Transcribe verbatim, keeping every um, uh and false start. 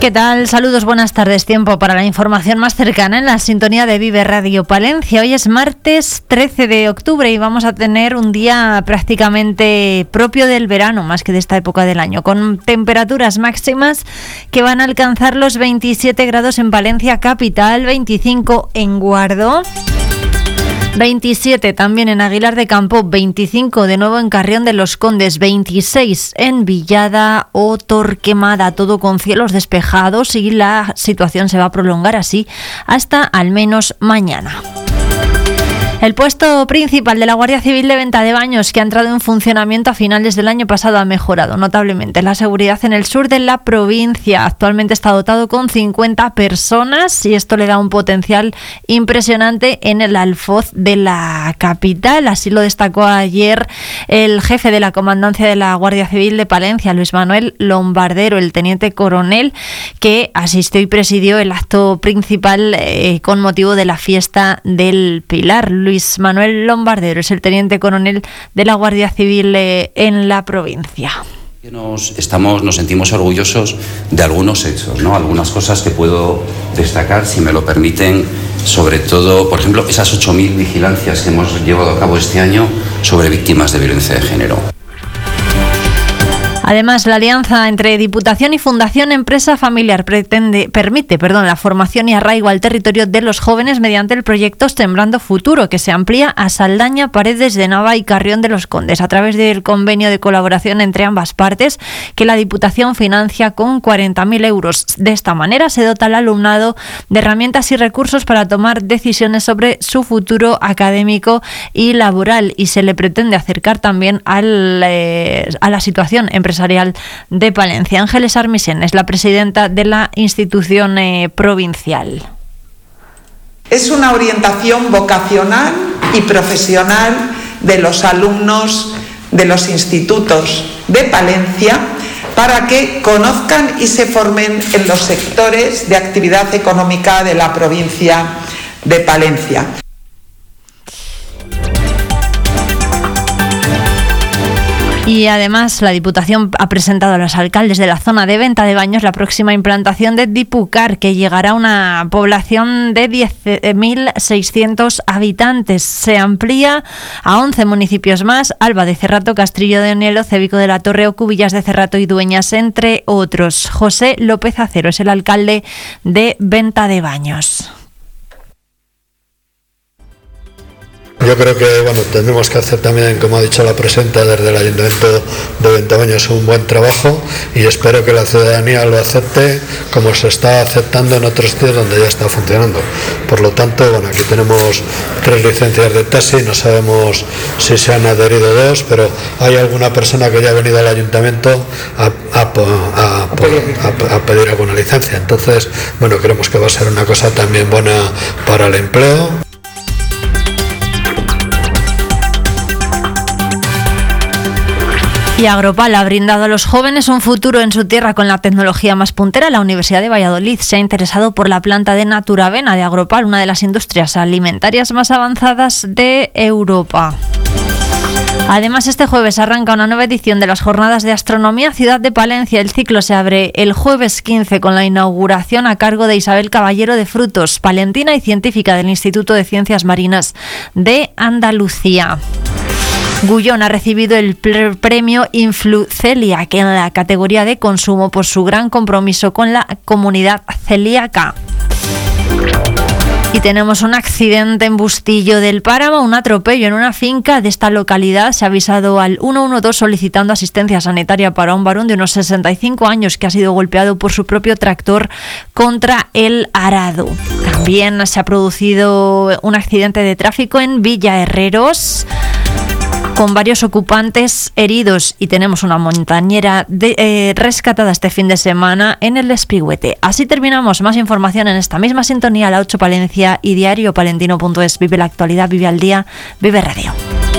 ¿Qué tal? Saludos, buenas tardes. Tiempo para la información más cercana en la sintonía de Vive Radio Palencia. Hoy es martes trece de octubre y vamos a tener un día prácticamente propio del verano, más que de esta época del año, con temperaturas máximas que van a alcanzar los veintisiete grados en Palencia capital, veinticinco en Guardo, veintisiete también en Aguilar de Campo, veinticinco de nuevo en Carrión de los Condes, veintiséis en Villada o Torquemada, todo con cielos despejados, y la situación se va a prolongar así hasta al menos mañana. El puesto principal de la Guardia Civil de Venta de Baños, que ha entrado en funcionamiento a finales del año pasado, ha mejorado notablemente la seguridad en el sur de la provincia. Actualmente está dotado con cincuenta personas y esto le da un potencial impresionante en el Alfoz de la capital. Así lo destacó ayer el jefe de la Comandancia de la Guardia Civil de Palencia, Luis Manuel Lombardero, el teniente coronel, que asistió y presidió el acto principal eh, con motivo de la fiesta del Pilar. Luis Manuel Lombardero es el teniente coronel de la Guardia Civil eh, en la provincia. Nos, estamos, nos sentimos orgullosos de algunos hechos, ¿no? Algunas cosas que puedo destacar, si me lo permiten, sobre todo, por ejemplo, esas ocho mil vigilancias que hemos llevado a cabo este año sobre víctimas de violencia de género. Además, la alianza entre Diputación y Fundación Empresa Familiar pretende, permite perdón, la formación y arraigo al territorio de los jóvenes mediante el proyecto Sembrando Futuro, que se amplía a Saldaña, Paredes de Nava y Carrión de los Condes, a través del convenio de colaboración entre ambas partes, que la Diputación financia con cuarenta mil euros. De esta manera se dota al alumnado de herramientas y recursos para tomar decisiones sobre su futuro académico y laboral, y se le pretende acercar también al, eh, a la situación empresarial de Palencia. Ángeles Armisen es la presidenta de la institución eh, provincial. Es una orientación vocacional y profesional de los alumnos de los institutos de Palencia para que conozcan y se formen en los sectores de actividad económica de la provincia de Palencia. Y además la Diputación ha presentado a los alcaldes de la zona de Venta de Baños la próxima implantación de Dipucar, que llegará a una población de diez mil seiscientos habitantes. Se amplía a once municipios más: Alba de Cerrato, Castrillo de Onielo, Cévico de la Torre, Cubillas de Cerrato y Dueñas, entre otros. José López Acero es el alcalde de Venta de Baños. Yo creo que bueno tendremos que hacer también, como ha dicho la presidenta, desde el Ayuntamiento de Venta de Baños un buen trabajo, y espero que la ciudadanía lo acepte como se está aceptando en otros sitios donde ya está funcionando. Por lo tanto, bueno, aquí tenemos tres licencias de taxi, no sabemos si se han adherido dos, pero hay alguna persona que ya ha venido al Ayuntamiento a, a, a, a, a pedir alguna licencia. Entonces, bueno, creemos que va a ser una cosa también buena para el empleo. Y Agropal ha brindado a los jóvenes un futuro en su tierra con la tecnología más puntera. La Universidad de Valladolid se ha interesado por la planta de Naturavena de Agropal, una de las industrias alimentarias más avanzadas de Europa. Además, este jueves arranca una nueva edición de las Jornadas de Astronomía Ciudad de Palencia. El ciclo se abre el jueves quince con la inauguración a cargo de Isabel Caballero de Frutos, palentina y científica del Instituto de Ciencias Marinas de Andalucía. Gullón ha recibido el premio Influceliac en la categoría de consumo por su gran compromiso con la comunidad celíaca. Y tenemos un accidente en Bustillo del Páramo, un atropello en una finca de esta localidad. Se ha avisado al uno uno dos solicitando asistencia sanitaria para un varón de unos sesenta y cinco años que ha sido golpeado por su propio tractor contra el arado. También se ha producido un accidente de tráfico en Villa Herreros, con varios ocupantes heridos, y tenemos una montañera de, eh, rescatada este fin de semana en el Espigüete. Así terminamos. Más información en esta misma sintonía, La ocho Palencia y diario palentino punto es. Vive la actualidad, vive al día, vive radio.